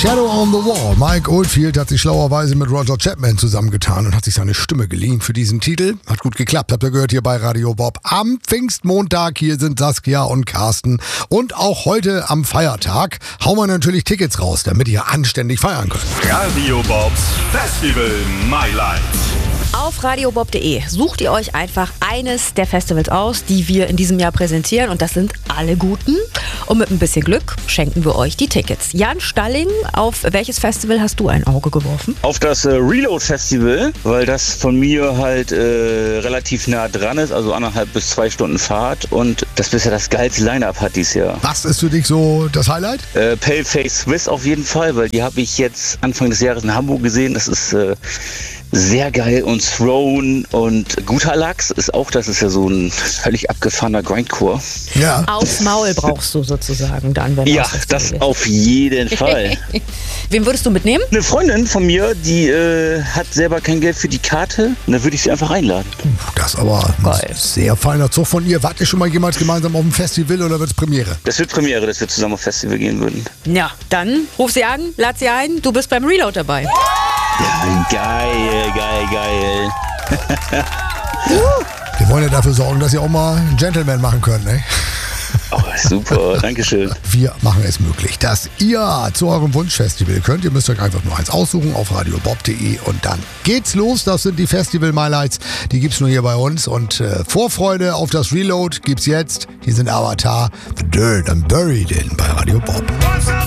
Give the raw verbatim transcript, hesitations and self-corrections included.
Shadow on the Wall. Mike Oldfield hat sich schlauerweise mit Roger Chapman zusammengetan und hat sich seine Stimme geliehen für diesen Titel. Hat gut geklappt, habt ihr gehört hier bei Radio Bob. Am Pfingstmontag, hier sind Saskia und Carsten. Und auch heute am Feiertag hauen wir natürlich Tickets raus, damit ihr anständig feiern könnt. Radio Bobs Festival My Life. Auf radiobob punkt de sucht ihr euch einfach eines der Festivals aus, die wir in diesem Jahr präsentieren. Und das sind alle guten. Und mit ein bisschen Glück schenken wir euch die Tickets. Jan Stalling, auf welches Festival hast du ein Auge geworfen? Auf das äh, Reload Festival, weil das von mir halt äh, relativ nah dran ist, also anderthalb bis zwei Stunden Fahrt. Und das bisher das geilste Line-Up hat dieses Jahr. Was ist für dich so das Highlight? Äh, Paleface Swiss auf jeden Fall, weil die habe ich jetzt Anfang des Jahres in Hamburg gesehen. Das ist äh, sehr geil. Und Throne und Guter Lachs ist auch, das ist ja so ein völlig abgefahrener Grindcore. Ja. Aufs Maul brauchst du sozusagen dann, wenn du Ja, aufs Festival das gehst. auf jeden Fall. Wen würdest du mitnehmen? Eine Freundin von mir, die äh, hat selber kein Geld für die Karte. Und da würde ich sie einfach einladen. Das ist aber ein Geil. sehr feiner Zug von ihr. Wart ihr schon mal jemals gemeinsam auf dem Festival oder wird's Premiere? Das wird Premiere, dass wir zusammen auf Festival gehen würden. Ja, dann ruf sie an, lad sie ein, du bist beim Reload dabei. Ja, geil, geil, geil. Wir wollen ja dafür sorgen, dass ihr auch mal einen Gentleman machen könnt, ne? Oh, super, Dankeschön. Wir machen es möglich, dass ihr zu eurem Wunschfestival könnt. Ihr müsst euch einfach nur eins aussuchen auf radiobob punkt de und dann geht's los. Das sind die Festival-Highlights. Die gibt's nur hier bei uns. Und äh, Vorfreude auf das Reload gibt's jetzt. Hier sind Avatar, The Dirt I'm Buried In bei Radio Bob.